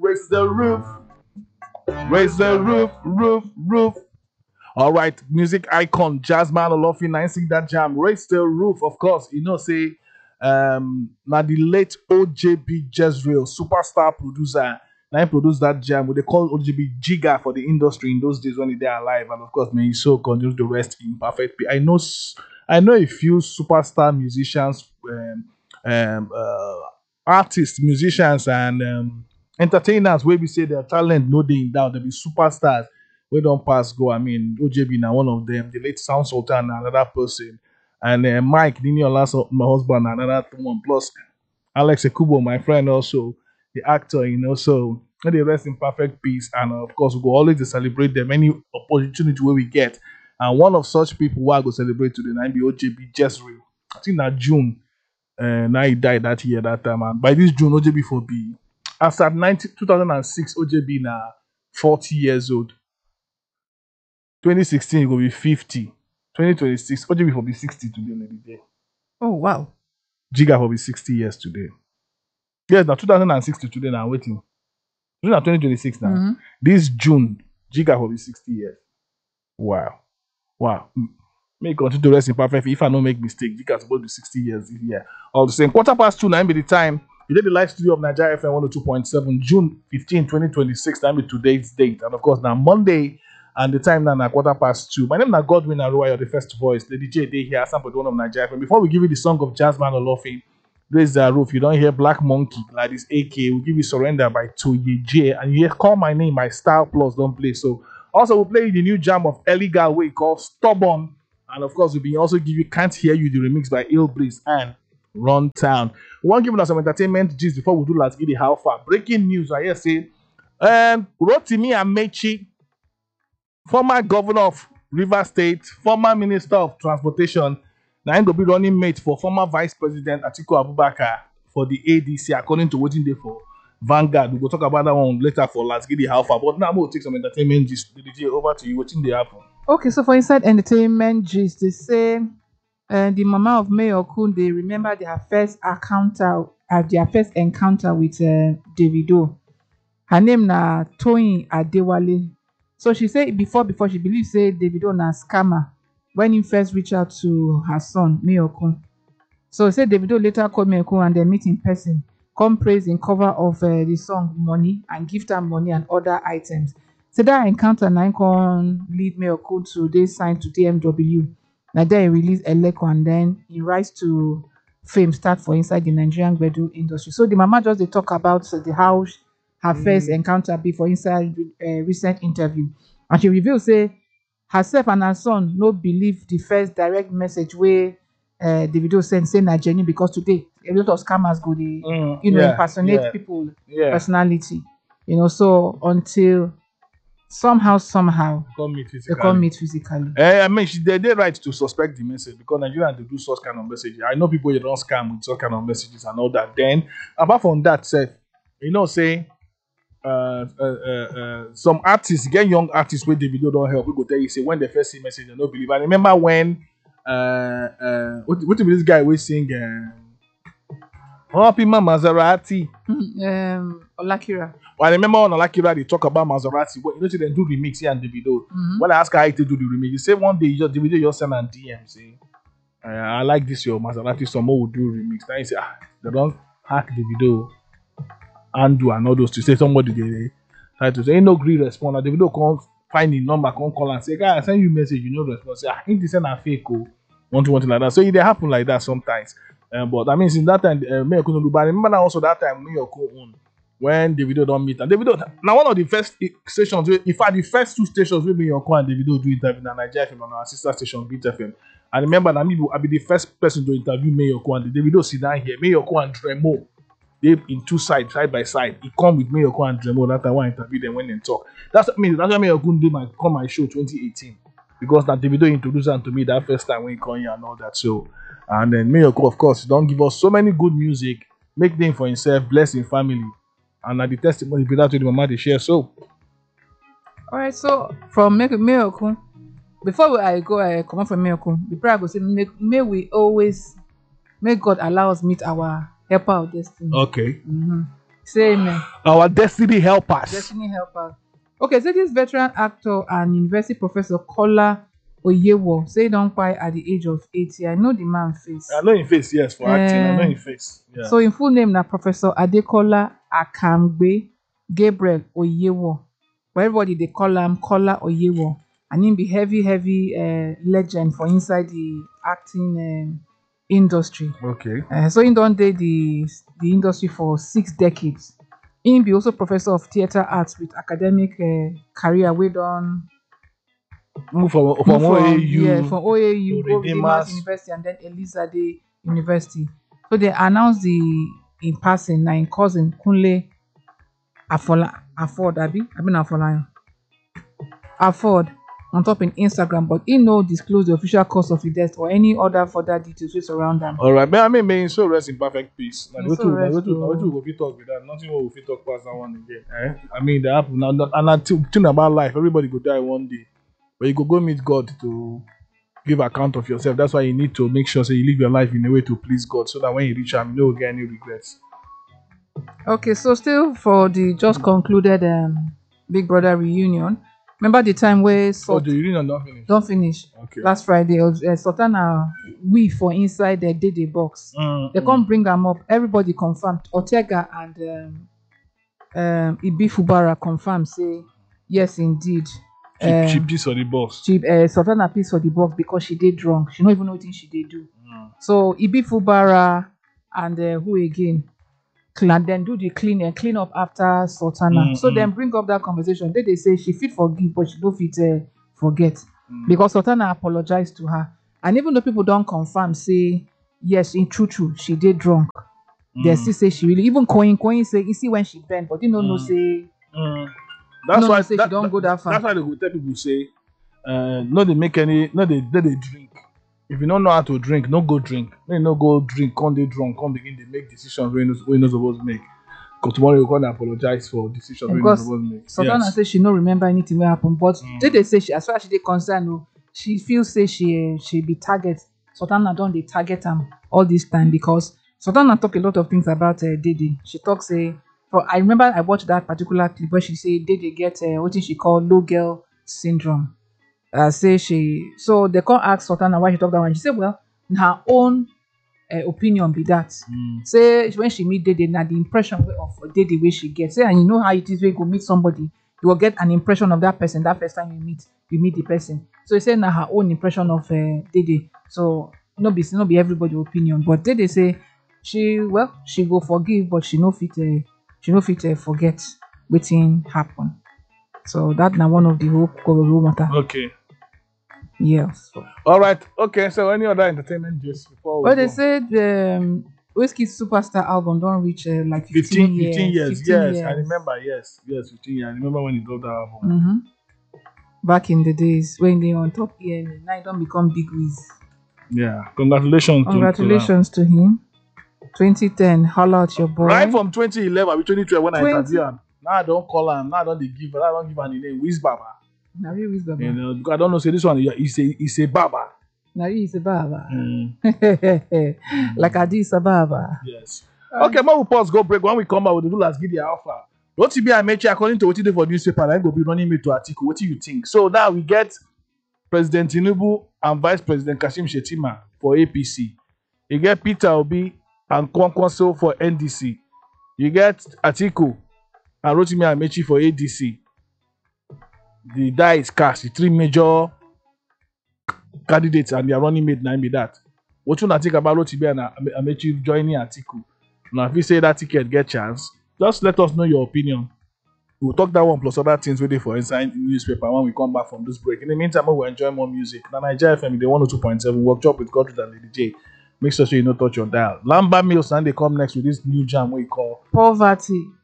raise the roof, raise the roof, roof, roof. All right, music icon Jasmine Olofin, I sing that jam. Raise the roof, of course. Say, now the late OJB Jezreel, superstar producer. Now he produced that jam. What they call OJB Jiga for the industry in those days when they are alive, and of course, may he so continue the rest in perfect peace. I know a few superstar musicians, artists, musicians, and entertainers where we say their talent no dey in doubt. They be superstars we don't pass go. I mean, OJB now one of them. The late Sound Sultan another person, and Mike Nino last my husband another one. Plus Alex Ekubo, my friend, also the actor. So may they rest in perfect peace. And of course, we go always to celebrate them any opportunity where we get. And one of such people who I go celebrate today now be OJB Jezreel. I think that June. Now he died that year, that time. And by this June, OJB for be as at 2006, OJB now 40 years old. 2016, it will be 50. 2026, OJB for be 60 today, lady day. Oh, wow. Jiga for be 60 years today. Yes, now 2006 to today now, waiting. June 2026 now. Mm-hmm. This June, Jiga for be 60 years. Wow. Wow. May continue to rest in perfect peace. If I don't make mistake, Jiga supposed to be 60 years this year. All the same. 2:15 now be the time. You did the live studio of Nigeria FM 102.7, June 15, 2026. That be today's date. And of course, now Monday, and the time now 2:15. My name is Godwin Aruwa, you're the first voice. Lady J Day here, sample one of Nigeria FM. Before we give you the song of Jasmine Olofin, Raise the Roof, you don't hear Black Monkey, like this AK. We'll give you Surrender by Toye J. And you hear Call My Name by Style Plus, don't play. So, also, we'll play the new jam of Ellie Galway called Stubborn. And of course, we'll be also give you Can't Hear You, the remix by Ill Breeze and Run Town. We want to give us some entertainment gist before we do Let's Get It How Far. Breaking news, I hear say, Rotimi Amechi, former governor of Rivers State, former minister of transportation, now going to be running mate for former vice president Atiku Abubakar for the ADC, according to waiting day for Vanguard. We'll talk about that one later for Let's Get It How Far. But now we'll take some entertainment gist. DJ, over to you. Waiting they happen. Okay, so for inside entertainment gist, they say the mama of Mayor Kun, they remember their first encounter with Davido. Her name na Toyin Adewale. So she said before she believes say Davido na scammer when he first reached out to her son Mayor Kun. So say Davido later called Mayor Kun and they meet in person, come praise in cover of the song Money and gift her money and other items. So that encounter now can lead Mayor Kun to they signed to DMW. Now then he released Eleko and then he rise to fame start for inside the Nigerian gbedu industry. So the mama just they talk about the how her first encounter before inside recent interview. And she revealed say herself and her son no believe the first direct message where Davido sent say na genuine because today a lot of scammers go they impersonate people personality. So until somehow they come meet physically. I mean, they right to suspect the message because Nigerians they do such kind of messages. I know people they don't scam with such kind of messages and all that. Then apart from that, say say some artists get young artists where Davido don't help. We go tell you say when they first see message they don't believe. I remember when what this guy was sing Happy Maserati. Olakira. Well, I remember on Olakira they talk about Maserati. But see they do remix here and Davido. When I ask her how to do the remix, you say one day Davido just send an DM say, I like this your Maserati. Some more will do remix. Now you say they don't hack Davido and do and all those to say somebody they try to say ain't no great response. And Davido can't find the number, can't call and say, guy, I send you a message, you know response. Say, ain't this a fake one like that. So it happen like that sometimes. But I mean, since that time, Mayor couldn't do. But I remember now also that time Mayor own when Davido don't meet. And Davido now one of the first stations, in fact, the first two stations where Mayor and Davido do interview in Nigeria FM and our sister station Beat FM. I remember that I'll be the first person to interview Mayor and Davido sit down here. Mayor and Dremo, they in two sides, side by side. He come with Mayor and Dremo. That time I interview them when they talk. That's why Mayor did come my show 2018 because that Davido introduced them to me that first time when he come here and all that. So. And then Mayor, of course, don't give us so many good music, make them for himself, bless his family. And at the testimony, be that to the mama they share. So, all right, so from Mayor, before I go come out from Mayor, the prayer go say, may God allow us meet our helper of destiny. Okay. Mm-hmm. Same. Our destiny helpers. Destiny helper. Okay, so this veteran actor and university professor Kola Oyewo say he don kpai at the age of 80. I know the man face. I know in face, yes, for acting. I know in face. Yeah. So in full name na Professor Adekola Akamgbe Gabriel Oyewo. But everybody they call him Kola Oyewo. And him be heavy legend for inside the acting industry. Okay. So he don dey the industry for 6 decades. He be also professor of theatre arts with academic career wey don Move from move OAU. from OAU, to go Redeemers. Redeemers University, and then Elizade University. So they announced in passing na in cousin Kunle Afford on top in Instagram, but he no disclose the official cause of his death or any other further details wey surround am. All right, but I mean, may him so rest in perfect peace. Now, Him what so rest, we go fit talk with that? Nothing we fit talk past that one again. I mean, that happen now. And until thing about life, everybody go die one day, but you go meet God to give account of yourself. That's why you need to make sure you live your life in a way to please God, so that when you reach Him, you don't get any regrets. Okay, so still for the just concluded Big Brother reunion. Remember the time where So the reunion don't finish. don't finish Okay. last Friday? Sultana we for inside the Dede box. They can't bring them up. Everybody confirmed. Ortega and Ibi Fubara confirmed. Say yes, indeed. Cheap piece of the boss. Sultana piece for the box because she did drunk. She don't even know what she did do. So Ibi Fubara and who again? Then do the clean up after Sultana. So then bring up that conversation. They say she fit forgive, but she don't fit forget because Sultana apologized to her. And even though people don't confirm, say yes, in true, she did drunk. They still say she really. Even Coin say you see when she bent, but you don't know say. That's why say she don't go that far. That's why they go tell people say, no they make any, no they drink. If you don't know how to drink, no go drink. Then no go drink, come they drunk, come begin to make decisions we not supposed to make. Because tomorrow you're going to apologize for decisions we're not supposed to make. Sultana say she no remember anything that happened, but they say she, as far as she dey concerned, she feels say she be target. Sultana don't they target all this time because Sultana talk a lot of things about Dede. She talks say, I remember I watched that particular clip where she say Dede get what she call low girl syndrome. So they can't ask Sultana why she talk that one. She said, well, in her own opinion be that. Say when she meet Dede, now the impression of Dede way she gets. Say, and you know how it is when you go meet somebody, you will get an impression of that person. That first time you meet the person. So he said now her own impression of Dede. So no be everybody opinion, but Dede say she go forgive, but she no fit forget wetin happen. So that now one of the whole matter. Okay. Yes. All right. Okay. So any other entertainment just before? But they said Wizkid's Superstar album don't reach like 15 years. Yes, I remember. Yes, 15 years. I remember when he dropped that album. Back in the days when they on top EMA, now he don't become Big Wiz. Yeah. Congratulations to him. 2010, holla out your boy. Right from 2011 to 2012 when I interviewed him. Now I don't call him. Now I don't give him the name Wiz Baba. Now he Wiz Baba. You know, because I don't know. Say this one, he's a Baba. Now he's a Baba. Like Addis Ababa. Yes. Okay, now we pause, go break. When we come back, we'll do last give the alpha. What you be I mention according to what you do for newspaper, I go be running me to article. What do you think? So now we get President Tinubu and Vice President Kashim Shettima for APC. You get Peter Obi and Kwankwaso for NDC. You get Atiku and Rotimi Amechi for ADC. The die is cast. The 3 major candidates and their running mate nine be that. What you think about Rotimi and Amechi joining Atiku? Now, if you say that ticket get chance, just let us know your opinion. We'll talk that one plus other things ready for inside newspaper when we come back from this break. In the meantime, we'll enjoy more music. Now, Nigeria FM, the 102.7, workshop with Godred and Lady J. Make sure you don't touch your dial. Lamba Mills and they come next with this new jam we call Poverty.